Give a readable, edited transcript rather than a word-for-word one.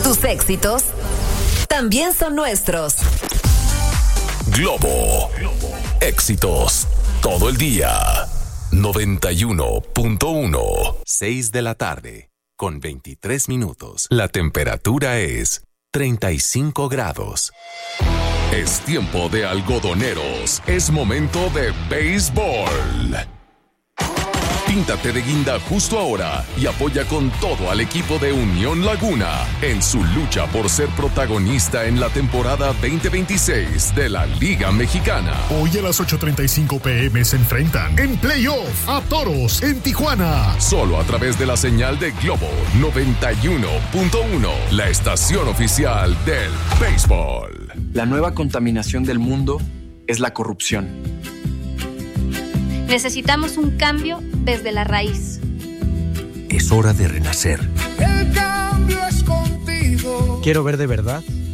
Tus éxitos también son nuestros. Globo. Éxitos todo el día. 91.1. 6 de la tarde, con 23 minutos. La temperatura es 35 grados. Es tiempo de algodoneros. Es momento de béisbol. Píntate de guinda justo ahora y apoya con todo al equipo de Unión Laguna en su lucha por ser protagonista en la temporada 2026 de la Liga Mexicana. Hoy a las 8:35 p.m. se enfrentan en playoff a Toros en Tijuana. Solo a través de la señal de Globo 91.1, la estación oficial del béisbol. La nueva contaminación del mundo es la corrupción. Necesitamos un cambio desde la raíz. Es hora de renacer. El cambio es contigo. Quiero ver de verdad